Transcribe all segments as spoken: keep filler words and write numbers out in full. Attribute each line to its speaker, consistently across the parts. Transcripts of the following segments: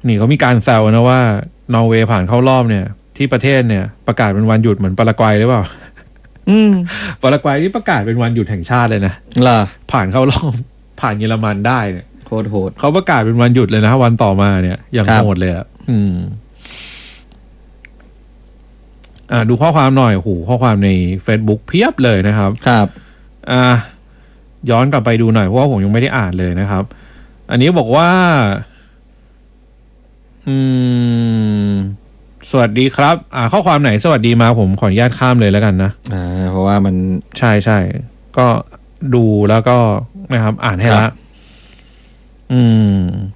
Speaker 1: นี่เขามีการแซวนะว่านอร์เวย์ผ่านเข้ารอบเนี่ยที่ประเทศเนี่ยประกาศเป็นวันหยุดเหมือนปารากวัยหรือเปล่า
Speaker 2: อืม
Speaker 1: ปารากวัยที่ประกาศเป็นวันหยุดแห่งชาติเลยนะ
Speaker 2: ล่ะ
Speaker 1: ผ่านเข้ารอบผ่านเยอรมันได้เนี่ย
Speaker 2: โคตรโหด
Speaker 1: เขาประกาศเป็นวันหยุดเลยนะวันต่อมาเนี่ยอย่างโหดเลยอ่ะอืมอ่าดูข้อความหน่อยโอ้โหข้อความใน Facebook เพียบเลยนะครับ
Speaker 2: ครับ
Speaker 1: อ่าย้อนกลับไปดูหน่อยเพราะว่าผมยังไม่ได้อ่านเลยนะครับอันนี้บอกว่าอืมสวัสดีครับอ่าข้อความไหนสวัสดีมาผมขออนุญาตข้ามเลยแล้วกันนะ
Speaker 2: อ่าเพราะว่ามัน
Speaker 1: ใช่ใช่ก็ดูแล้วก็นะครับอ่านให้ละอืม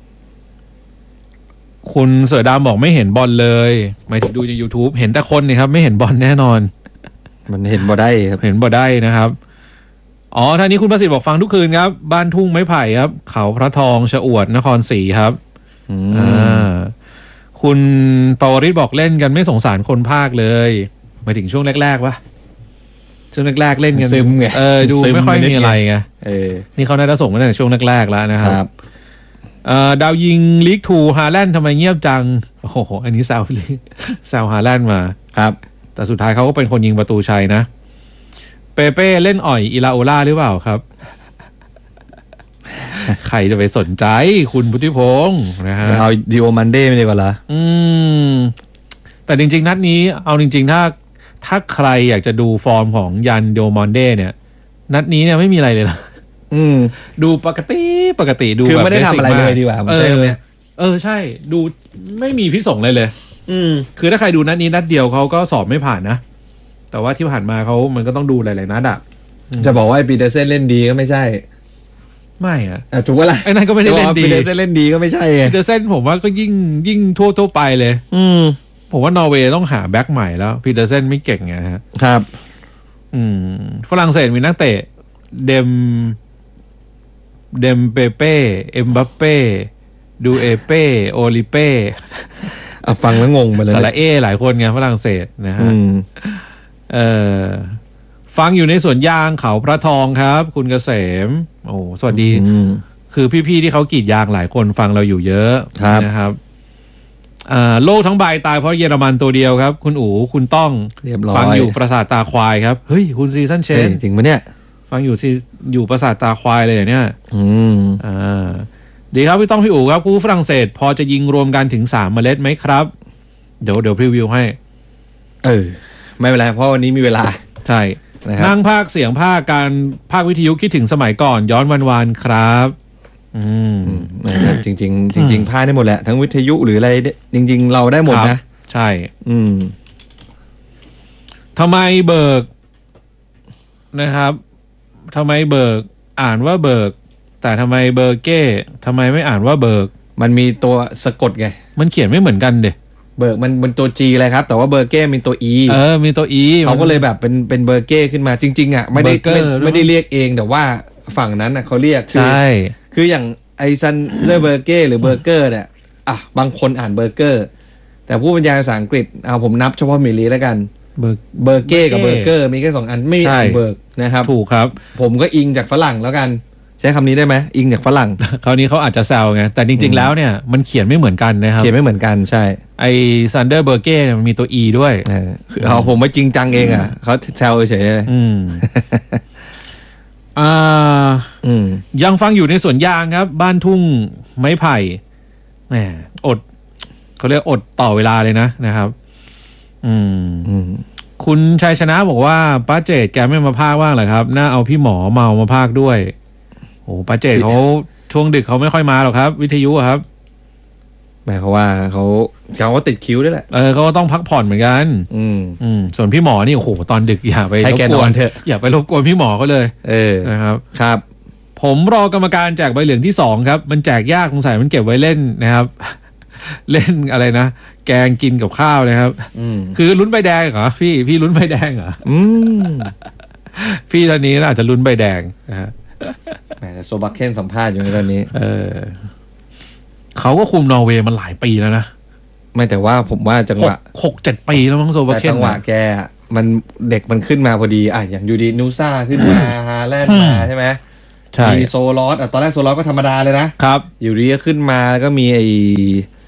Speaker 1: คุณเสือดำบอกไม่เห็นบอลเลยหมายถึงดูใน YouTube เห็นแต่คนนี่ครับไม่เห็นบอลแน่นอน
Speaker 2: มันเห็นบ่ได้ครับ
Speaker 1: เห็นบ่ได้นะครับอ๋อท่านี้คุณประสิทธิ์บอกฟังทุกคืนครับบ้านทุ่งไม้ไผ่ครับเขาพระทองชะอวดนครศรีครับอ่าคุณปวริศบอกเล่นกันไม่สงสารคนภาคเลยหมายถึงช่วงแรกๆวะช่วงแรกๆเล่นกัน
Speaker 2: ซึมไง
Speaker 1: เออดูไม่ค่อยมีอะไรไง
Speaker 2: เออ
Speaker 1: นี่เขาได้ส่งมาตั้งแต่ช่วงแรกๆแล้วนะครับเอ่อดาวยิงลีกทูฮาแลนด์ทำไมเงียบจังโอ้โหอันนี้แซวแซวฮาแลนด์มา
Speaker 2: ครับ
Speaker 1: แต่สุดท้ายเขาก็เป็นคนยิงประตูชัยนะเปเป้เล่นอ่อยอิลาโอล่าหรือเปล่าครับ ใครจะไปสนใจคุณพุทธิพงศ์นะฮะ
Speaker 2: เอาดิโอมันเด้ไม่ดีกว่าละ
Speaker 1: อืมแต่จริงๆนัดนี้เอาจริงๆถ้าถ้าใครอยากจะดูฟอร์มของยันดิโอมันเด้เนี่ยนัดนี้เนี่ยไม่มีอะไรเลยนะ
Speaker 2: อืม
Speaker 1: ดูปกติปกติดู
Speaker 2: คือไม่ได้ทำอะไรเลยดีกว่า
Speaker 1: เออเออใช่ดูไม่มีพิษสงเลยเลยอืมคือถ้าใครดูนัดนี้นัดเดียวเขาก็สอบไม่ผ่านนะแต่ว่าที่ผ่านมาเขามันก็ต้องดูหลายๆนัดอ่ะ
Speaker 2: จะบอกว่าปีเตอร์เซนเล่นดีก็ไม่ใช่
Speaker 1: ไม่อ่ะ
Speaker 2: ถูกปะล่ะ
Speaker 1: ไอ้นั่นก็ไม่ได้เล่นดี
Speaker 2: ปีเตอร์เซนเล่นดีก็ไม่ใช่ไง
Speaker 1: ปีเตอร์เซนผมว่าก็ยิ่งยิ่งทั่วทั่วไปเลย
Speaker 2: อืม
Speaker 1: ผมว่านอร์เวย์ต้องหาแบ็คใหม่แล้วปีเตอร์เซนไม่เก่งไงฮะ
Speaker 2: ครับ
Speaker 1: อืมฝรั่งเศสมีนักเตะเดมเดมเปเป้เอ็มบัปเป้ดูเอเป้โอลิเป้
Speaker 2: อ่ะฟังแล้วงงไปเลย
Speaker 1: ซาลาเอหลายคนไงฝรั่งเศสนะฮะเออฟังอยู่ในสวนยางเขาพระทองครับคุณเกษมโอ้สวัสดีคือพี่ๆที่เขากรีดยางหลายคนฟังเราอยู่เยอะนะครับอ่าโลกทั้งใบตายเพราะเยอรมันตัวเดียวครับคุณอู๋คุณต้องฟังอยู่ปราสาทตาควายครับเฮ้ยคุณซีซั่นเชน
Speaker 2: จริงปะเนี่ย
Speaker 1: ฟังอยู่ซีอยู่ปราสาทตาควายเลยเนี่ย
Speaker 2: อืม
Speaker 1: อ่าดีครับพี่ต้องพี่อู๋ครับคู่ฝรั่งเศสพอจะยิงรวมกันถึงสามเมล็ดไหมครับเดี๋ยวเดี๋ยวพรีวิวให้
Speaker 2: เออไม่เป็นไรเพราะวันนี้มีเวลา
Speaker 1: ใช่นั่งภาคเสียงภาคการภาควิทยุคิดถึงสมัยก่อนย้อนวันวานครับอืม
Speaker 2: จริงจริงจริงๆภาคได้หมดแหละทั้งวิทยุหรืออะไรจริงๆเราได้หมดนะ
Speaker 1: ใช่
Speaker 2: อืม
Speaker 1: ทำไมเบิกนะครับทำไมเบิกอ่านว่าเบิกแต่ทำไมเบอร์เก้ทำไมไม่อ่านว่าเบิก
Speaker 2: มันมีตัวสะกดไง
Speaker 1: มันเขียนไม่เหมือนกันเด็
Speaker 2: เบิร์กมันเป็นตัวจีเลยครับแต่ว่าเบอร์เก้มีตัวอี
Speaker 1: เออมีตัวอี
Speaker 2: เขาก็เลยแบบเป็นเป็นเบอร์เก้ขึ้นมาจริงๆอ่ะไม่ได้ไม่ไม่ได้เรียกเองแต่ว่าฝั่งนั้นอ่ะเขาเรียก
Speaker 1: ใช่
Speaker 2: คืออย่างไอซันเดอร์เบอร์เก้หรือเบอร์เกอร์เนี่ยอ่ะบางคนอ่านเบอร์เกอร์แต่ผู้บรรยายภาษาอังกฤษเอาผมนับเฉพาะมิลลีแล้วกัน
Speaker 1: เบอร์
Speaker 2: เบอร์เก้กับเบอร์เกอร์มีแค่สองอันไม่อ่านเบิร์กนะครับ
Speaker 1: ถูกครับ
Speaker 2: ผมก็อิงจากฝรั่งแล้วกันใช้คำนี้ได้ไหมอิงจากฝรั่ง
Speaker 1: คราวนี้เขาอาจจะแซวไงแต่จริงๆแล้วเนี่ยมันเขียนไม่เหมือนกันนะครับ
Speaker 2: เขียนไม่เหมือนกันใช่
Speaker 1: ไอซันเดอร์เบอร์เก้มันมีตัว E ด้วย
Speaker 2: คือเอาผมไม่จริงจังเองอ่ะเขาแซวเฉยๆ
Speaker 1: อืมอ่ายังฟังอยู่ในสวนยางครับบ้านทุ่งไม้ไผ่แหมอดเขาเรียกอดต่อเวลาเลยนะนะครับอืมคุณชัยชนะบอกว่าป้าเจดแกไม่มาพากว่างเหรอครับน่าเอาพี่หมอเมามาพากด้วยโอ้ป้าเจดเขาช่วงดึกเขาไม่ค่อยมาหรอกครับวิทยุครับ
Speaker 2: หมายความว่าเขาเขาก็ติดคิวด้วยแหละ
Speaker 1: เออเขาก็ต้องพักผ่อนเหมือนกันอืมอืมส่วนพี่หมอนี่โอ้โหตอนดึกอย่าไปรบกวนเถอะอย่าไปรบกวนพี่หมอเขาเลย
Speaker 2: เออ
Speaker 1: นะครับ
Speaker 2: ครับ
Speaker 1: ผมรอกรรมการแจกใบเหลืองที่สองครับมันแจกยากสงสัยมันเก็บไว้เล่นนะครับเล่นอะไรนะแกงกินกับข้าวนะครับคือลุ้นใบแดงเหรอพี่พี่ลุ้นใบแดงเหรอพี่ตอนนี้อาจจะลุ้นใบแดงนะฮะ
Speaker 2: โซบักเคนสัมภาษณ์อยู่ในตอนนี้
Speaker 1: เออเขาก็คุมนอร์เวย์มาหลายปีแล้วนะ
Speaker 2: ไม่แต่ว่าผมว่าจังหวะ
Speaker 1: หกเจ็ดปีแล้วมั้งโซบักเคน
Speaker 2: จังหวะแกมันเด็กมันขึ้นมาพอดีอ่ะอย่างยูดีนูซ่าขึ้นมาฮาแลนด์มาใช่ไหมมีโซลอสอ่ะตอนแรกโซลอสก็ธรรมดาเลยนะครับอยู่ดีก็ขึ้นมาก็มีไอ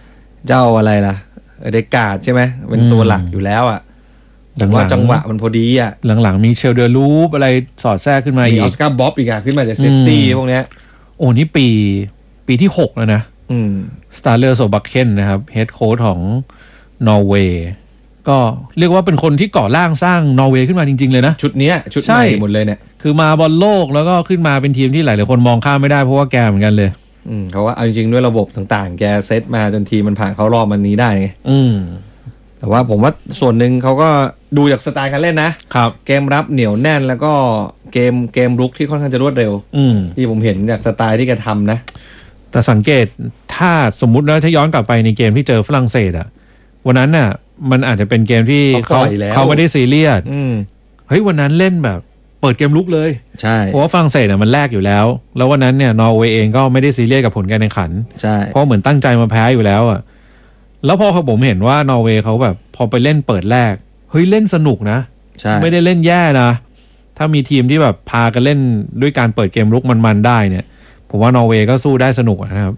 Speaker 2: เจ้าอะไรล่ะเดกาดใช่ไหมเป็นตัวหลักอยู่แล้วอ่ะแต่ว่าจังหวะมันพอดีอ่ะ
Speaker 1: หลังๆมีเชลเดอร์ลูปอะไรสอดแทรกขึ้นมาอีก
Speaker 2: มีออสการ์บ๊อบอีกอ่ะขึ้นมาจากเซฟตี้พวกเนี้ย
Speaker 1: โอ้นี่ปีปีที่หกแล้วนะสตาร์เลอร์โซบักเคนนะครับเฮดโค้ชของนอร์เวย์ก็เรียกว่าเป็นคนที่ก่อร่างสร้างนอร์เวย์ขึ้นมาจริงๆเลยนะ
Speaker 2: ชุดเนี้ยชุดใหม่หมดเลยเนี่ย
Speaker 1: คือมาบอลโลกแล้วก็ขึ้นมาเป็นทีมที่หลายๆคนมองข้ามไม่ได้เพราะว่าแกเหมือนกันเลย
Speaker 2: อืมเพราะว่าเอาจริงๆด้วยระบบต่างๆแกเซตมาจนทีมมันผ่านเข้ารอบมันนี้ได้ไง
Speaker 1: อืม
Speaker 2: แต่ว่าผมว่าส่วนหนึ่งเขาก็ดูจากสไตล์การเล่นนะครับเกมรับเหนียวแน่นแล้วก็เกมเกมรุกที่ค่อนข้างจะรวดเร็วที่ผมเห็นจากสไตล์ที่แกทำนะ
Speaker 1: แต่สังเกตถ้าสมมุติว่าถ้าย้อนกลับไปในเกมที่เจอฝรั่งเศสอะวันนั้นน่ะมันอาจจะเป็นเกมที่เขาเขาไม่ได้ซีเรียสเฮ้ยวันนั้นเล่นแบบเปิดเกมลุกเลย
Speaker 2: ใช่
Speaker 1: เพราะว่าฝรั่งเศสน่ะมันแลกอยู่แล้วแล้ววันนั้นเนี่ยนอร์เวย์เองก็ไม่ได้ซีเรียสกับผลการแข่งขัน
Speaker 2: ใช่
Speaker 1: เพราะเหมือนตั้งใจมาแพ้อยู่แล้วอะแล้วพอผมเห็นว่านอร์เวย์เขาแบบพอไปเล่นเปิดแรกเฮ้ยเล่นสนุกนะ
Speaker 2: ใช่
Speaker 1: ไม่ได้เล่นแย่นะถ้ามีทีมที่แบบพากันเล่นด้วยการเปิดเกมลุกมันๆได้เนี่ยผมว่านอร์เวย์ก็สู้ได้สนุกนะครับ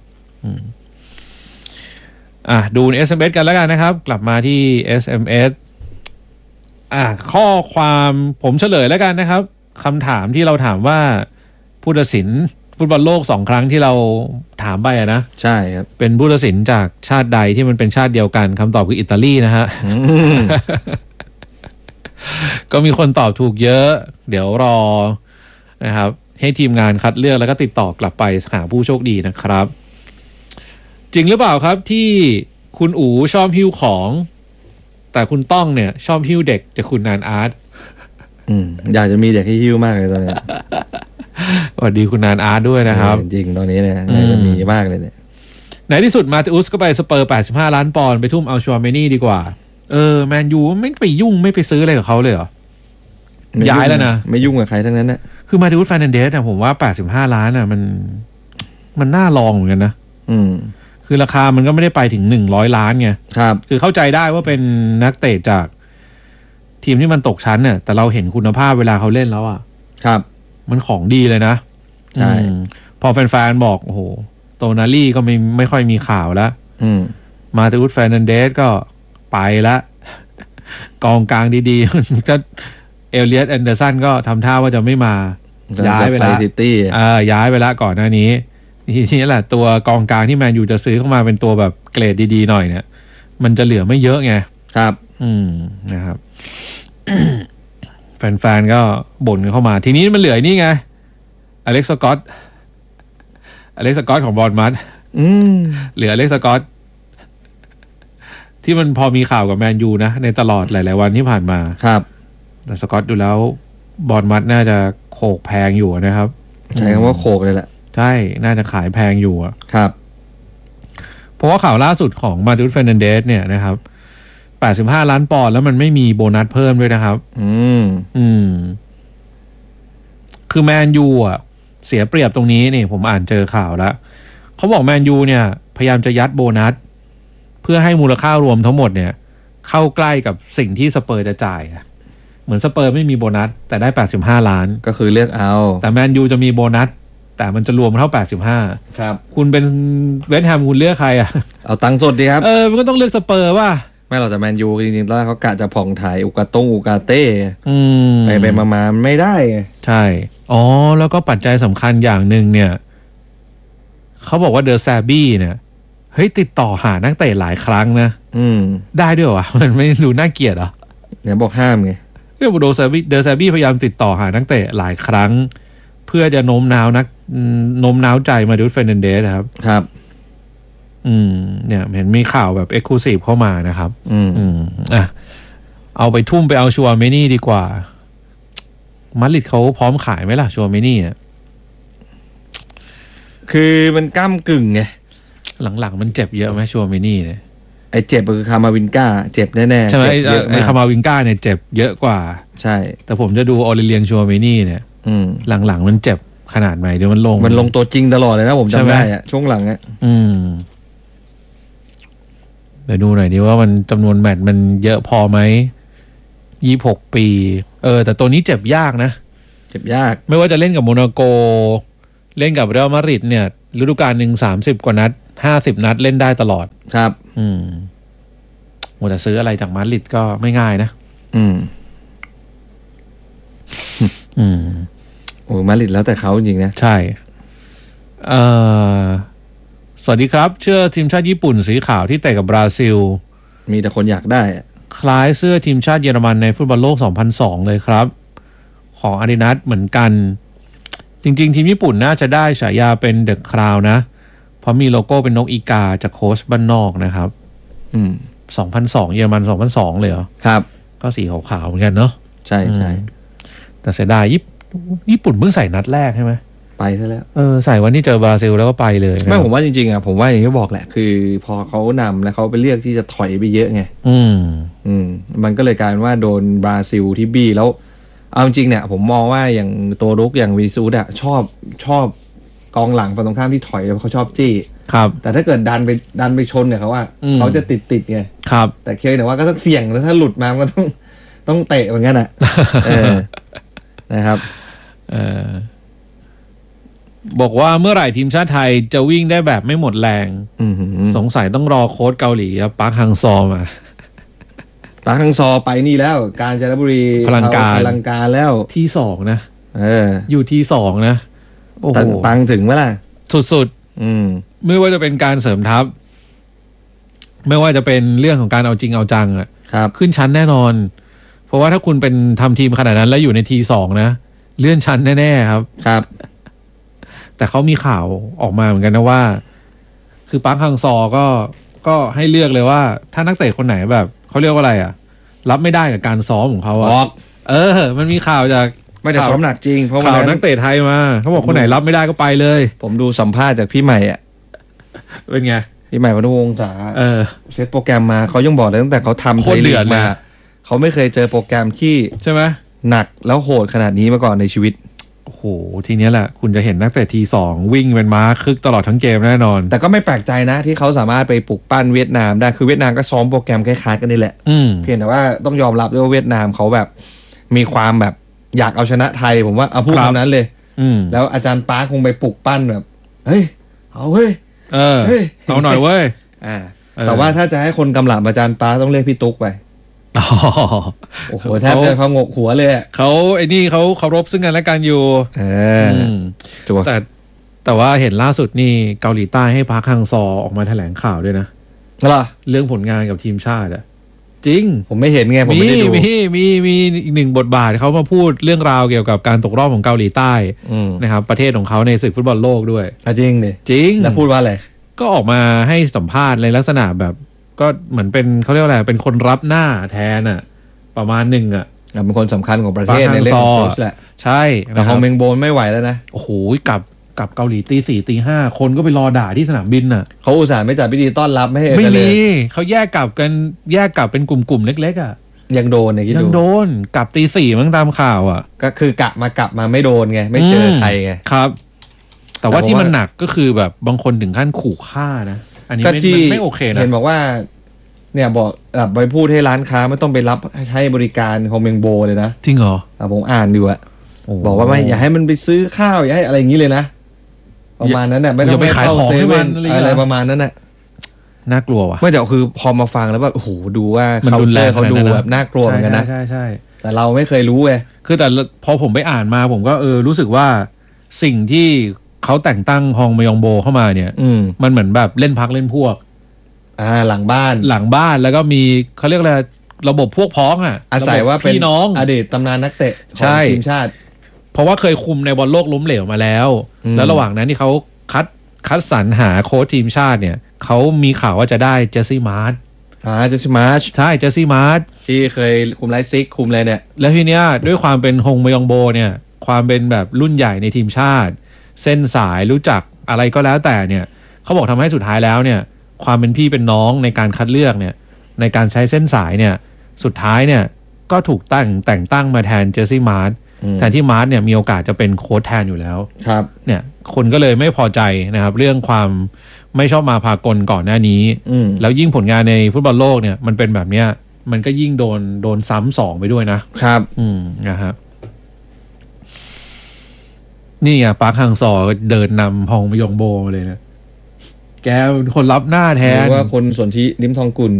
Speaker 1: อ่ะดูใน เอส เอ็ม เอส กันแล้วกันนะครับกลับมาที่ เอส เอ็ม เอส อ่ะข้อความผมเฉลยแล้วกันนะครับคำถามที่เราถามว่าผู้ตัดสินฟุตบอลโลกสองครั้งที่เราถามไปอะนะ
Speaker 2: ใช่ครับ
Speaker 1: เป็นผู้ตัดสินจากชาติใดที่มันเป็นชาติเดียวกันคำตอบคืออิตาลีนะฮะ ก็มีคนตอบถูกเยอะเดี๋ยวรอนะครับให้ทีมงานคัดเลือกแล้วก็ติดต่อกลับไปหาผู้โชคดีนะครับจริงหรือเปล่าครับที่คุณอู๋ชอบหิ้วของแต่คุณต้องเนี่ยชอบหิ้วเด็กจากคุณนานอาร์ต
Speaker 2: อืมอยากจะมีเด็กให้หิ้วมากเลยตอนนี้
Speaker 1: สวัสดีคุณนานอาร์ตด้วยนะครับ
Speaker 2: จริงตอนนี้เนี่ยอยากจะมีมากเลยเนี่ย
Speaker 1: ในที่สุดมาติอุสก็ไปสเปอร์แปดสิบห้าล้านปอนด์ไปทุ่มเอาชัวเมนี่ดีกว่าเออแมนยูไม่ไปยุ่งไม่ไปซื้ออะไรกับเขาเลยเหรอย้ายแล้วนะ
Speaker 2: ไม่ยุ่งกับใครทั้งนั้นนะ
Speaker 1: คือมาติอุส เฟอร์นันเดสเนี่ยผมว่าแปดสิบห้าล้านอ่ะมันมันน่าลองเหมือนกันนะ
Speaker 2: อืม
Speaker 1: คือราคามันก็ไม่ได้ไปถึงหนึ่งร้อยล้านไง
Speaker 2: ครับ
Speaker 1: คือเข้าใจได้ว่าเป็นนักเตะจากทีมที่มันตกชั้นเนี่ยแต่เราเห็นคุณภาพเวลาเขาเล่นแล้วอ่ะ
Speaker 2: ครับ
Speaker 1: มันของดีเลยนะ
Speaker 2: ใช่
Speaker 1: พอแฟนๆบอกโอ้โหโตนาลี่ก็ไม่ไม่ค่อยมีข่าวแล้วมาติอุส เฟอร์นันเดสก็ไปละกองกลางดีๆก็เอลเลียต แอนเดอร์สันก็ทำท่าว่าจะไม่มาย้ายไปแล้วอ่าย้ายไปแล้วก่อนหน้านี้ทีนี้แหละตัวกองกลางที่แมนยูจะซื้อเข้ามาเป็นตัวแบบเกรดดีๆหน่อยเนี่ยมันจะเหลือไม่เยอะไง
Speaker 2: ครับ
Speaker 1: อืมนะครับ แฟนๆก็บ่นเข้ามาทีนี้มันเหลือนี่ไงอเล็กซ์ สกอตต์อเล็กซ์ สกอตต์ของบอร์นมัธเหลืออเล็กซ์ สกอตต์ที่มันพอมีข่าวกับแมนยูนะในตลอดหลายๆวันที่ผ่านมา
Speaker 2: ครับ
Speaker 1: แต่สกอตต์ดูแล้วบอร์นมัธน่าจะโขกแพงอยู่นะครับ
Speaker 2: ใช้คำว่าโขกเลยแหละ
Speaker 1: ใช่น่าจะขายแพงอยู่อ่ะ
Speaker 2: ครับ
Speaker 1: เพราะว่าข่าวล่าสุดของมาติอุส เฟอร์นันเดสเนี่ยนะครับแปดสิบห้าล้านปอนด์แล้วมันไม่มีโบนัสเพิ่มด้วยนะครับ
Speaker 2: อืม
Speaker 1: อืมคือแมนยูอ่ะเสียเปรียบตรงนี้นี่ผมอ่านเจอข่าวแล้วเขาบอกแมนยูเนี่ยพยายามจะยัดโบนัสเพื่อให้มูลค่ารวมทั้งหมดเนี่ยเข้าใกล้กับสิ่งที่สเปอร์จะจ่ายเหมือนสเปอร์ไม่มีโบนัสแต่ได้แปดสิบห้าล้าน
Speaker 2: ก็คือเลือกเอา
Speaker 1: แต่แมนยูจะมีโบนัสแต่มันจะรวมเท่าแปดสิบห้า
Speaker 2: ครับ
Speaker 1: คุณเป็นเวสต์แฮมคุณเลือกใครอ่ะ
Speaker 2: เอาตังค์สดดีครับ
Speaker 1: เออมันก็ต้องเลือกสเปอร์ว่า
Speaker 2: ไม่หรอกแต่แมนยูจริงๆตอนแรกเขากะจะผ่องถ่ายอุกาตงอุกาเต้
Speaker 1: ไป
Speaker 2: ไปมาๆไม่ได้
Speaker 1: ใช่อ๋อแล้วก็ปัจจัยสำคัญอย่างหนึ่งเนี่ยเขาบอกว่าเดอร์แซบี้เนี่ยเฮ้ยติดต่อหานักเตะหลายครั้งนะ
Speaker 2: อืม
Speaker 1: ได้ด้วยวะมันไม่ดูน่าเกลียดเหรอ
Speaker 2: เนี่ยบอกห้ามไง
Speaker 1: เรื่องเดอร์แซบี้เดอร์แซบี้พยายามติดต่อหานักเตะหลายครั้งเพื่อจะโน้มน้าวนักโน้มน้าวใจมาดูเฟรนันเดสครับ
Speaker 2: ครับ
Speaker 1: อืมเนี่ยเห็นมีข่าวแบบเอ็กซ์คลูซีฟเข้ามานะครับ
Speaker 2: อืม
Speaker 1: อืมอ่ะเอาไปทุ่มไปเอาชัวเมนี่ดีกว่ามาดริดเขาพร้อมขายไหมล่ะชัวเมนี่อ่ะ
Speaker 2: คือมันก้ำกึ่งไง
Speaker 1: หลังๆมันเจ็บเยอะไหมชัวเมนี่เนี่ย
Speaker 2: ไอเจ็บคือคามาวินก้าเจ็บแน่ๆ
Speaker 1: ใช่ไหมไอคามาวินก้าเนี่ยเจ็บเยอะกว่า
Speaker 2: ใช่
Speaker 1: แต่ผมจะดูออริเลียงชัวเมนี่เนี่ยหลังๆมันเจ็บขนาดไหนเดี๋ยวมันลง
Speaker 2: มันลงตัวจริงตลอดเลยนะผมจำได้อะช่วงหลังอ่ะ
Speaker 1: อืมเดี๋ยวดูหน่อยดีว่ามันจำนวนแมตช์มันเยอะพอไหมยี่สิบหกปีเออแต่ตัวนี้เจ็บยากนะ
Speaker 2: เจ็บยาก
Speaker 1: ไม่ว่าจะเล่นกับโมนาโกเล่นกับเรอัลมาดริดเนี่ยฤดูกาลหนึ่งสามสิบกว่านัดห้าสิบนัดเล่นได้ตลอด
Speaker 2: ครับ
Speaker 1: อืมโหแต่ซื้ออะไรจากมาดริดก็ไม่ง่ายนะ
Speaker 2: อืม
Speaker 1: อืม
Speaker 2: โอ้มาดริดแล้วแต่เขาจริงนะ
Speaker 1: ใช่เอ่อสวัสดีครับเชื่อทีมชาติญี่ปุ่นสีขาวที่เตะกับบราซิล
Speaker 2: มีแต่คนอยากได้
Speaker 1: คล้ายเสื้อทีมชาติเยอรมันในฟุตบอลโลกสองพันสองเลยครับของอาดิดาสเหมือนกันจริงๆทีมญี่ปุ่นน่าจะได้ฉายาเป็นเดอะคราวนะเพราะมีโลโก้เป็นนกอีกาจากโค้ชบ้านนอกนะครับ
Speaker 2: อืม
Speaker 1: สองพันสองเยอรมันสองพันสองเลยเหรอ
Speaker 2: ครับ
Speaker 1: ก็สีขาวๆเหมือนกันเนาะ
Speaker 2: ใช่ใช่
Speaker 1: แต่เสียดายญี่ปุ่นเพิ่งใส่นัดแรกใช่ไหม
Speaker 2: ไปซะแล้ว
Speaker 1: เออใส่วันที่เจอบราซิลแล้วก็ไปเลย
Speaker 2: ไม่ผมว่าจริงๆอ่ะผมว่าอย่างที่บอกแหละคือพอเขานำแล้วเขาไปเลือกที่จะถอยไปเยอะไง
Speaker 1: อืม
Speaker 2: อืมมันก็เลยกลายเป็นว่าโดนบราซิลที่บี้แล้วเอาจริงเนี่ยผมมองว่าอย่างตัวรุกอย่างวีซูดอะชอบชอบกองหลังฝั่งตรงข้ามที่ถอยแล้วเขาชอบจี้
Speaker 1: ครับ
Speaker 2: แต่ถ้าเกิดดันไปดันไปชนเนี่ยเขาว่าเขาจะติดติดไง
Speaker 1: ครับ
Speaker 2: แต่เคยเนี่ยว่าก็ต้องเสี่ยงแล้วถ้าหลุดมามันก็ต้องต้องเตะเหมือนกันอะเออนะครับ
Speaker 1: เออบอกว่าเมื่อไหร่ทีมชาติไทยจะวิ่งได้แบบไม่หมดแรงสงสัยต้องรอโค้ชเกาหลีปาร์คฮังซอมา
Speaker 2: ปาร์คฮังซอไปนี่แล้วกาญจนบุรี
Speaker 1: พลังการ
Speaker 2: พลังการแล้ว
Speaker 1: ที่สองนะ
Speaker 2: เออ
Speaker 1: อยู่ที่สองนะ
Speaker 2: โอ้โหตังถึงไหมล่ะ
Speaker 1: สุดๆอืมไม่ว่าจะเป็นการเสริมทัพไม่ว่าจะเป็นเรื่องของการเอาจริงเอาจังอ่ะ
Speaker 2: ครับ
Speaker 1: ขึ้นชั้นแน่นอนเพราะว่าถ้าคุณเป็นทำทีมขนาดนั้นแล้วอยู่ในทีสองนะเลื่อนชั้นแน่ๆครับ
Speaker 2: ครับ
Speaker 1: แต่เขามีข่าวออกมาเหมือนกันนะว่าคือปาร์คฮังซอก็ก็ให้เลือกเลยว่าถ้านักเตะคนไหนแบบเขาเรียกว่าอะไรอ่ะรับไม่ได้กับการซ้อมของเขาอ่ะเออมันมีข่าวจาก
Speaker 2: ไม่ได้ซ้อมหนักจริงเพราะ
Speaker 1: ข่าวนักเตะไทยมาเขาบอกคนไหนรับไม่ได้ก็ไปเลย
Speaker 2: ผมดูสัมภาษณ์จากพี่ใหม่อ่ะ
Speaker 1: เป็นไง
Speaker 2: พี่ใหม่พนุวงศ์จ๋า
Speaker 1: เออ
Speaker 2: เซตโปรแกรมมาเขายังบอกเลยตั้งแต่เขาทำ
Speaker 1: โคตรเดือดมา
Speaker 2: เขาไม่เคยเจอโปรแกรมที่
Speaker 1: ใช่ไหม
Speaker 2: หนักแล้วโหดขนาดนี้มาก่อนในชีวิต
Speaker 1: โอ้โหทีนี้แหละคุณจะเห็นนักเตะทีสองวิ่งเป็นม้าคึกตลอดทั้งเกมแน่นอน
Speaker 2: แต่ก็ไม่แปลกใจนะที่เขาสามารถไปปลุกปั้นเวียดนามได้คือเวียดนามก็ซ้อมโปรแกรมคล้ายๆกันนี่แหละเพียงแต่ว่าต้องยอมรับด้วยว่าเวียดนามเขาแบบมีความแบบอยากเอาชนะไทยผมว่าเอาพูดคำนั้นเลยแล้วอาจารย์ปาร์คคงไปปลุกปั้นแบบเฮ้ยเอาเฮ้ย
Speaker 1: เออเอาหน่อยเว้ย
Speaker 2: อ่าแต่ว่าถ้าจะให้คนกำลับอาจารย์ปาร์คต้องเรียกพี่ตุ๊กไปโอ้โหแทบจะพองกหัวเลย
Speaker 1: เขาไอ้นี่เขาเคารพซึ่งกันและกันอยู่
Speaker 2: เออ
Speaker 1: แต่แต่ว่าเห็นล่าสุดนี่เกาหลีใต้ให้พาร์คฮังซอออกมาแถลงข่าวด้วยนะ
Speaker 2: เหรอ
Speaker 1: เรื่องผลงานกับทีมชาติอะจริง
Speaker 2: ผมไม่เห็นไงผมไม่ได้ดู
Speaker 1: มีมีมีอีกหนึ่งบทบาทเขามาพูดเรื่องราวเกี่ยวกับการตกรอบของเกาหลีใต้นะครับประเทศของเขาในศึกฟุตบอลโลกด้วย
Speaker 2: จริงดิ
Speaker 1: จริง
Speaker 2: แล้วพูดว่าอะไร
Speaker 1: ก็ออกมาให้สัมภาษณ์ในลักษณะแบบก็เหมือนเป็นเขาเรียกว่าอะไรเป็นคนรับหน้าแทนอะประมาณหนึ่งอ่ะ
Speaker 2: เป็นคนสำคัญของประเทศในเรื่องโค้ชแหละ
Speaker 1: ใช่
Speaker 2: แต่ฮองเมงโบนไม่ไหวแล้วนะ
Speaker 1: โอ้โหกลับกลับเกาหลีตีสี่ตีห้าคนก็ไปรอด่าที่สนามบินน่ะ
Speaker 2: เขาอุตส่าห์ไม่จัดพิธีต้อนรับไม่ให้
Speaker 1: ไม่มีเขาแยกกลับกันแยกกลับเป็นกลุ่มๆเล็กๆอ่ะ
Speaker 2: ยังโดนเนี่ยคิดดู
Speaker 1: ยังโดนกลับตีสี่มั้งตามข่าวอ่ะ
Speaker 2: ก็คือกะมากลับมาไม่โดนไงไม่เจอใครไง
Speaker 1: ครับแต่ว่าที่มันหนักก็คือแบบบางคนถึงขั้นขู่ฆ่านะอันนี้ไม่ไม่โอเคนะ
Speaker 2: เห็นบอกว่าเนี่ยบอกแบบไปพูดให้ร้านค้าไม่ต้องไปรับให้บริการฮองเมงโบเลยนะ
Speaker 1: จริงเหรอ
Speaker 2: ผมอ่านดูอะบอกว่าไม่อย่าให้มันไปซื้อข้าวอย่าให้อะไรอย่างนี้เลยนะประมาณนั้นน่ะ
Speaker 1: ไม่ต้องไปขายของให้มัน
Speaker 2: อะไรประมาณนั้นน่ะ
Speaker 1: น่ากลัวว่ะ
Speaker 2: ไม่เดี๋ยวคือพอมาฟังแล้วแบบโอ้โหดูว่าเขาเจอเขาดูแบบน่ากลัวเหมือนกันนะ
Speaker 1: ใช่ใช่
Speaker 2: แต่เราไม่เคยรู้ไง
Speaker 1: คือแต่พอผมไปอ่านมาผมก็เออรู้สึกว่าสิ่งที่เขาแต่งตั้งฮองมยองโบเข้ามาเนี่ยมันเหมือนแบบเล่นพักเล่นพวก
Speaker 2: อ่าหลังบ้าน
Speaker 1: หลังบ้านแล้วก็มีเขาเรียกอะไรระบบพวกพ้องอ่ะ
Speaker 2: อาศัยว่าเป็น
Speaker 1: พี่น้อง
Speaker 2: อดีตตำนานนักเตะของทีมชาติ
Speaker 1: เพราะว่าเคยคุมในบอลโลกล้มเหลวมาแล้วแล้วระหว่างนั้นที่เขาคัดคัดสรรหาโค้ชทีมชาติเนี่ยเขามีข่าวว่าจะได้เจสซี่มาร์ช
Speaker 2: อ่าเจสซี่มาร์ช
Speaker 1: ใช่เจสซี่มาร์ช
Speaker 2: ที่เคยคุมไลซิกคุมอะไรเนี่ย
Speaker 1: แล้วทีเนี้ยด้วยความเป็นฮงมยองโบเนี่ยความเป็นแบบรุ่นใหญ่ในทีมชาติเส้นสายรู้จักอะไรก็แล้วแต่เนี่ยเขาบอกทำให้สุดท้ายแล้วเนี่ยความเป็นพี่เป็นน้องในการคัดเลือกเนี่ยในการใช้เส้นสายเนี่ยสุดท้ายเนี่ยก็ถูกตั้งแต่งตั้งมาแทนเจสซี่มาร์ชแทนที่มาร์ชเนี่ยมีโอกาสจะเป็นโค้ชแทนอยู่แล้ว
Speaker 2: ครับ
Speaker 1: เนี่ยคนก็เลยไม่พอใจนะครับเรื่องความไม่ชอบมาพากลก่อนหน้านี้แล้วยิ่งผลงานในฟุตบอลโลกเนี่ยมันเป็นแบบเนี้ยมันก็ยิ่งโดนโดนซ้ำสองไปด้วยนะครับอืมนะครับนี่ไงปาร์คฮังซอเดินนำฮองมยองโบเลยนะแกเป็นคนรับหน้าแท
Speaker 2: ห
Speaker 1: น
Speaker 2: รือว่าคนสนธิลิ้มทองกุล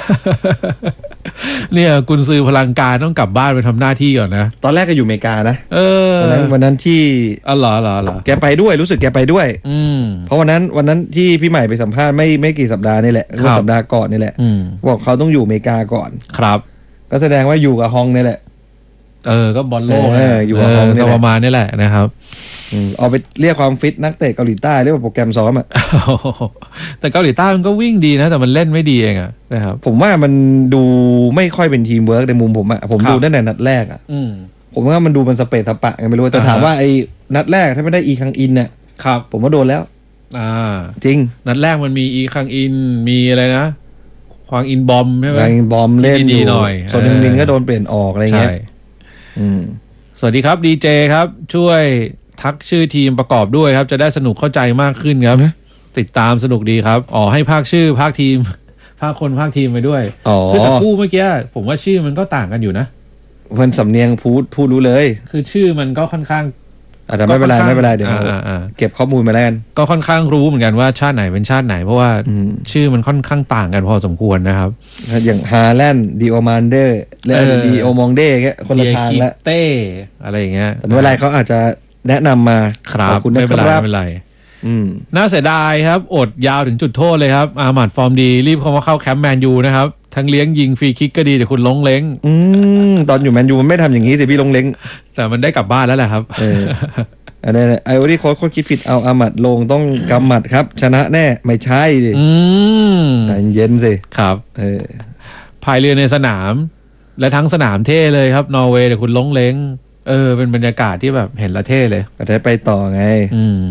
Speaker 1: เนี่ยกุนซือพลังการต้องกลับบ้านไปทำหน้าที่ก่อนนะ
Speaker 2: ตอนแรกก็อยู่อเมริกานะ
Speaker 1: เออ
Speaker 2: วันนั้นวันนั้นที่
Speaker 1: อ๋อเหรอเหรอเหรอ
Speaker 2: แกไปด้วยรู้สึกแกไปด้วย
Speaker 1: อืม
Speaker 2: เพราะวันนั้นวันนั้นที่พี่ใหม่ไปสัมภาษณ์ไม่ไม่กี่สัปดาห์นี่แหละ
Speaker 1: ครับ
Speaker 2: สัปดาห์ก่อนนี่แหละ
Speaker 1: อืม
Speaker 2: บอกเขาต้องอยู่อเมริกาก่อน
Speaker 1: ครับ
Speaker 2: ก็แสดงว่าอยู่กับฮองนี่แหละ
Speaker 1: เออก็บอลโลก
Speaker 2: เอออยู่กับเขาเนี่ยแหละ
Speaker 1: ก็ประมาณนี้แหละนะครับ
Speaker 2: อืมเอาไปเรียกความฟิตนักเตะเกาหลีใต้เรียกว่าโปรแกรมซ้อมอ่ะ
Speaker 1: แต่เกาหลีใต้มันก็วิ่งดีนะ แต่มันเล่นไม่ดีเองอะนะครับ
Speaker 2: ผมว่ามันดูไม่ค่อยเป็นทีมเวิร์กในมุมผมอ่ะผม
Speaker 1: ครับ
Speaker 2: ดูตั้งแต่นัดแรกอ่ะ
Speaker 1: อืม
Speaker 2: ผมว่ามันดูมันสเปซสปะไงไม่รู้แต่
Speaker 1: อ่าฮะ
Speaker 2: ถามว่าไอ้นัดแรกถ้าไม่ได้อีคังอินเนี่ย
Speaker 1: ครับ
Speaker 2: ผมว่าโดนแล้ว
Speaker 1: อ่า
Speaker 2: จริง
Speaker 1: นัดแรกมันมีอีคังอินมีอะไรนะควางอินบอมใช่ไหม
Speaker 2: แรงบอมเล่น
Speaker 1: ที่
Speaker 2: อ
Speaker 1: ดี
Speaker 2: ยู่
Speaker 1: ๆหน่อย
Speaker 2: ส่วนหนึ่งมินก็โดนเปลี่ยนออกอะไรเงี้ย
Speaker 1: ใช่
Speaker 2: อืม
Speaker 1: สวัสดีครับดีเจครับ ช่วยทักชื่อทีมประกอบด้วยครับ จะได้สนุกเข้าใจมากขึ้นครับ ติดตามสนุกดีครับอ๋อให้ภาคชื่อภาคทีม ภาคคนภาคทีมไปด้วย
Speaker 2: อ๋อ
Speaker 1: คือแต่คู่เมื่อกี้ผมว่าชื่อมันก็ต่างกันอยู่นะ
Speaker 2: เพิ่นสำเนียงพูดพูดรู้เลย
Speaker 1: คือชื่อมันก็ค่อนข้าง
Speaker 2: อาจจะไม่เป็นไร
Speaker 1: ก็ค่อนข้าง
Speaker 2: ไม่เป็นไรเดี๋ยว
Speaker 1: อ่าอ่า
Speaker 2: เก็บข้อมูลมาแล้วกัน
Speaker 1: ก็ค่อนข้างรู้เหมือนกันว่าชาติไหนเป็นชาติไหน เพราะว่า
Speaker 2: อืม
Speaker 1: ชื่อมันค่อนข้างต่างกันพอสมควรนะครับ
Speaker 2: อย่างฮาแลนด์ดิโอมานเดอร์และ
Speaker 1: เออ
Speaker 2: ดีโอมองเด้เงี้ยคนละทางแล้ว
Speaker 1: เต้อะไรอย่างเงี้ย
Speaker 2: แต่ไม่เป็นไรเขาอาจจะแนะนำมา
Speaker 1: ครับ
Speaker 2: ขอบคุณนะ
Speaker 1: ไม่
Speaker 2: ค
Speaker 1: เป็นไร
Speaker 2: รับ
Speaker 1: ไม่เป็นไร
Speaker 2: อืม
Speaker 1: น่าเสียดายครับ อดยาวถึงจุดโทษเลยครับ อาหมัดฟอร์มดีรีบเข้ามาเข้าแคมป์แมนยูนะครับ ทั้งเลี้ยงยิงฟรีคิกก็ดีแต่คุณลงเล้ง
Speaker 2: อืมตอนอยู่แมนยูมันไม่ทำอย่างนี้สิพี่ลงเล้ง
Speaker 1: แต่มันได้กลับบ้านแล้วแหละครับ
Speaker 2: เออ อันนี้ไอโอรี่โค้ชโค้ชคิดผิดเอาอามัดลงต้องกำหมัดครับ ชนะแน่ไม่ใช่ดิ
Speaker 1: อืม
Speaker 2: ใจเย็นสิ
Speaker 1: ครับ
Speaker 2: เออ
Speaker 1: พายเรือในสนาม และทั้งสนามเท่เลยครับ นอร์เวย์แต่คุณลงเล้งเออเป็นบรรยากาศที่แบบเห็นและเท่เลย
Speaker 2: ก็ได้ไปต่อไง
Speaker 1: อืม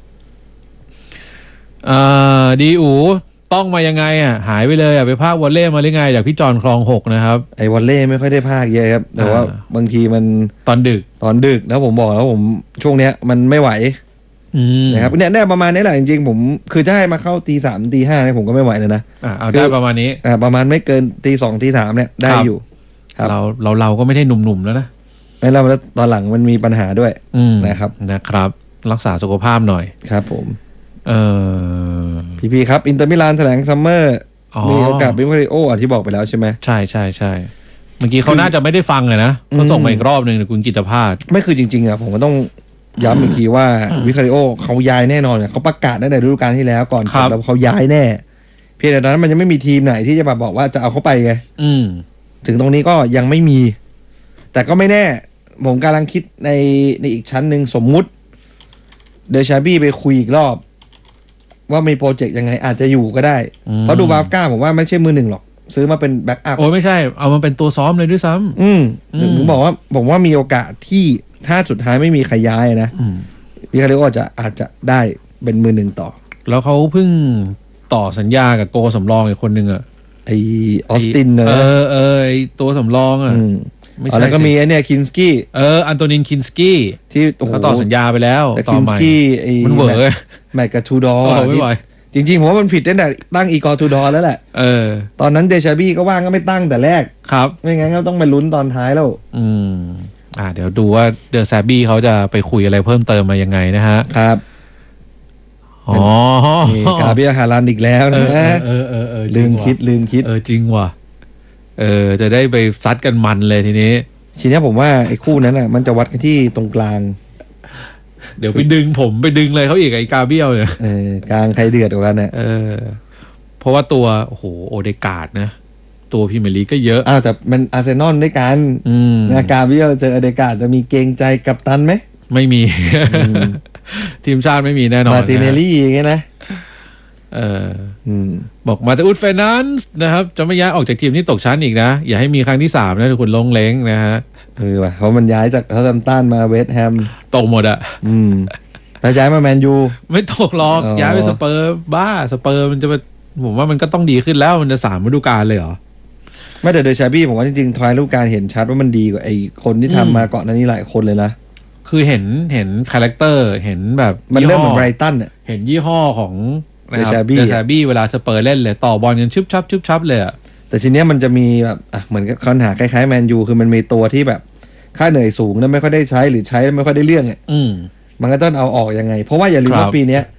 Speaker 1: อ่าดีอูต้องมายังไงอ่ะ หายไปเลยอ่ะไปภาควอลเล่มาหรือไงจากพี่จอนคลองหกนะครับ
Speaker 2: ไอวอลเล่ไม่ค่อยได้ภาคเยอะครับ แต่ว่า
Speaker 1: อ่า
Speaker 2: บางทีมัน
Speaker 1: ตอนดึก
Speaker 2: ตอนดึกแล้วผมบอกแล้วผมช่วงเนี้ยมันไม่ไหว
Speaker 1: อืม
Speaker 2: นะครับเนี่ยเนี่ยประมาณนี้แหละจริงๆผมคือจะให้มาเข้าตีสามตีห้าเนี่ยผมก็ไม่ไหวเลยนะ
Speaker 1: อ่าเอาได้ประมาณนี้
Speaker 2: อ่าประมาณไม่เกินตีสองตีสามเนี่ยได้
Speaker 1: ครับ
Speaker 2: อยู่ ครับ
Speaker 1: เราเราเราก็ไม่ได้หนุ่มๆแล้วนะ
Speaker 2: แล้วแล้วตอนหลังมันมีปัญหาด้วย
Speaker 1: อืม
Speaker 2: นะครับ
Speaker 1: นะครับ รักษาสุขภาพหน่อย
Speaker 2: ครับผม
Speaker 1: เออ
Speaker 2: พี่พีครับอินเตอร์มิลานแถลงซัมเมอร์
Speaker 1: อ๋อ
Speaker 2: มีโอกาสเป็นวิดีโออ่ะที่บอกไปแล้วใช่ไหม
Speaker 1: ใช่ใช่ใช่เมื่อกี้เขา
Speaker 2: คือ
Speaker 1: น่าจะไม่ได้ฟังเลยนะเขาส่งมาอีกรอบหนึ่งนะคุณกิตภาส
Speaker 2: ไม่คือจริงๆอ่ะผมก็ต้องย้ำอีกทีว่าวิคาริโอเขาย้ายแน่นอนเนี่ยเขาประกาศตั้งแต่ฤดูกาลที่แล้วก่อน
Speaker 1: ครับ
Speaker 2: แล้วเขาย้ายแน่ เพียงแต่ตอนนั้นมันยังไม่มีทีมไหนที่จะแบบบอกว่าจะเอาเขาไปไง
Speaker 1: อืม
Speaker 2: ถึงตรงนี้ก็ยังไม่มี แต่ก็ไม่แน่ ผมกำลังคิดในในอีกชั้นหนึ่งสมมุติ เดชาบี้ไปคุยอีกรอบ ว่ามีโปรเจกต์ยังไงอาจจะอยู่ก็ได้
Speaker 1: อืม
Speaker 2: เพราะดูบาฟก้าผมว่าไม่ใช่มือหนึ่งหรอก ซื้อมาเป็นแบ็กอัพ
Speaker 1: โอ้ไม่ใช่ เอามาเป็นตัวซ้อมเลยด้วยซ้ำ
Speaker 2: อืม
Speaker 1: อืม
Speaker 2: ผมบอกว่าผมว่ามีโอกาสที่ถ้าสุดท้ายไม่มีใครย้ายนะ
Speaker 1: อืม
Speaker 2: วิคาริโอจะอาจจะได้เป็นมือหนึ่งต่อ
Speaker 1: แล้วเขาเพิ่งต่อสัญญากับโกสำรองอีกคนหนึ่งอะ
Speaker 2: ไอออสตินเน
Speaker 1: เอ
Speaker 2: อะ
Speaker 1: อเออไอตัวสำรองอะ
Speaker 2: อืม
Speaker 1: ไม่
Speaker 2: อ๋อ
Speaker 1: ใช่
Speaker 2: แล้วก็
Speaker 1: สิ
Speaker 2: มีไอเนี่ยคินสกี้
Speaker 1: เอออันโตนินคินสกี้
Speaker 2: ที่โอ้โห
Speaker 1: เขาต่อสัญญาไปแล้ว
Speaker 2: แต่
Speaker 1: ต่อ
Speaker 2: คิน
Speaker 1: ให
Speaker 2: ส
Speaker 1: ม่
Speaker 2: กี้ไอ
Speaker 1: มันเหวอร์
Speaker 2: แมตช์กับทูดอร์
Speaker 1: โอ้โหไม่ไหว
Speaker 2: จริงๆผมว่ามันผิดตั้งแต่ตั้งอีกอร์ทูดอร์แล้วแหละ
Speaker 1: เออ
Speaker 2: ตอนนั้นเดชาบี้ก็ว่างก็ไม่ตั้งแต่แรก
Speaker 1: ครับ
Speaker 2: ไม่งั้นก็ต้องไปลุ้นตอนท้ายแล้ว
Speaker 1: อืม อ่า เดี๋ยวดูว่าเดอะแซบบี้เขาจะไปคุยอะไรเพิ่มเติมมายังไงนะฮะ
Speaker 2: ครับ
Speaker 1: อ๋อ
Speaker 2: นี่กาเบียฮาลันอีกแล้ว
Speaker 1: เอ
Speaker 2: นะ
Speaker 1: อเออเออเออจ
Speaker 2: ลื
Speaker 1: ริง
Speaker 2: ม
Speaker 1: ว่ะ
Speaker 2: คิดลืมคิด
Speaker 1: เออจริงว่ะ เออ จะได้ไปซัดกันมันเลยทีนี้
Speaker 2: ทีเนี้ยผมว่าไอ้คู่นั้นอ่ะมันจะวัดกันที่ตรงกลาง
Speaker 1: เดี๋ยวไปดึงผมไปดึงเลยเขาอีกไอ้กาเบียลเนี่ย
Speaker 2: เออกลางใครเดือดกว่ากันเนี่ย
Speaker 1: เออ เพราะว่าตัว โอ้โห โอเดการ์ดนะ ตัวพรีเมียร์ลีกก็เยอะ
Speaker 2: อ้าวแต่มันอาร์เซนอลด้วยกัน
Speaker 1: อืม
Speaker 2: นะกาเบียเจออเดการ์ดจะมีเกรงใจกัปตันไหม
Speaker 1: ไม่มี ทีมชาติไม่มีแน่นอน
Speaker 2: มาติเนล
Speaker 1: นะ
Speaker 2: ลี่อย่างเงี้ยนะ
Speaker 1: เออ
Speaker 2: อืม
Speaker 1: บอกมาตาอุดเฟรนันส์นะครับ จะไม่ย้ายออกจากทีมที่ตกชั้นอีกนะ อย่าให้มีครั้งที่สามนะคุณลงเล้งนะฮะ
Speaker 2: เออว่ะเพราะมันย้ายจากเซาท์แฮมป์ตันมาเวสต์แฮม
Speaker 1: ตกหมดอะ
Speaker 2: อืมไปย้ายมาแมนยู
Speaker 1: ไม่ตกหรอก
Speaker 2: อ๋อ
Speaker 1: ย้ายไปสเปอร์บ้าสเปอร์มันจะมาผมว่ามันก็ต้องดีขึ้นแล้วมันจะสามฤดูกาลเลยเหรอ
Speaker 2: ไม่แต่เดชาบี้ผมว่าจริงๆทอยลูกการเห็นชัดว่ามันดีกว่าไอ้คนที่
Speaker 1: อืม
Speaker 2: ทำมาก่อนหน้านี้หลายคนเลยนะ
Speaker 1: คือเห็นเห็นคาแรคเตอร์เห็นแบบ
Speaker 2: มันเริ่มเหมือน
Speaker 1: ยี่
Speaker 2: ไบร
Speaker 1: ห้อ
Speaker 2: ตันอ่ะ
Speaker 1: เห็นยี่ห้อของนะครับ
Speaker 2: เดชาบี้
Speaker 1: เดชาบี้เวลาสเปอร์เล่นเลยต่อบอลกันชึบชับชึบชับเลยอะ
Speaker 2: แต่ทีเนี้ยมันจะมีแบบอ่ะเหมือนกับปัญหาคล้ายๆแมนยูคือมันมีตัวที่แบบค่าเหนื่อยสูงแล้วไม่ค่อยได้ใช้หรือใช้แล้วไม่ค่อยได้เรื่องอ่ะ
Speaker 1: อืม
Speaker 2: มันก็ต้องเอาออกยังไง เพราะว่าอย่าลืม
Speaker 1: ครับ
Speaker 2: ว่าปีเนี้ย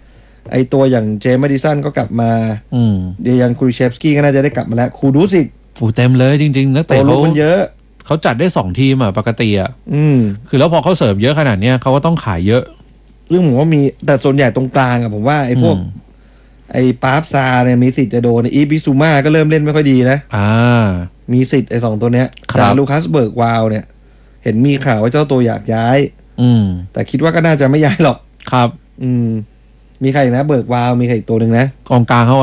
Speaker 2: ไอตัวอย่างเจมส์ แมดิสันก็กลับมา
Speaker 1: อืม
Speaker 2: เดียนคูรูเชฟสกี้ก็น่าจะได้กลับมาแล้วคูดูสิก
Speaker 1: ฟูเต็มเลยจริงๆนัก
Speaker 2: ตัว
Speaker 1: เตะ
Speaker 2: ลู
Speaker 1: เขา
Speaker 2: กมันเยอะ
Speaker 1: เขาจัดได้สองทีมอ่ะปกติอ่ะ
Speaker 2: อืม
Speaker 1: คือแล้วพอเขาเสิร์ฟเยอะขนาดเนี้ยเขาก็ต้องขายเยอะ
Speaker 2: เรื่องผมว่ามีแต่ส่วนใหญ่ตรงกลางอะผมว่าไอ้พวก
Speaker 1: อืม
Speaker 2: ไอ้ปาร์ฟซาเนี่ยมีสิทธิ์จะโดนอีบิซูมาก็เริ่มเล่นไม่ค่อยดีนะ
Speaker 1: อ่า
Speaker 2: มีสิทธิ์ไอ้สองตัวเนี้ย
Speaker 1: ครับ
Speaker 2: แต่ลูคัสเบิร์กวาวเนี่ย เห็นมีข่าวว่าเจ้าตัวอยากย้าย
Speaker 1: อืม
Speaker 2: แต่คิดว่าก็น่าจะไม่ย้ายหรอก
Speaker 1: ครับ
Speaker 2: อืม มีใครอีกนะเบิร์กวาวมีใครอีกตัวหนึ่งนะ
Speaker 1: กองกลางเขา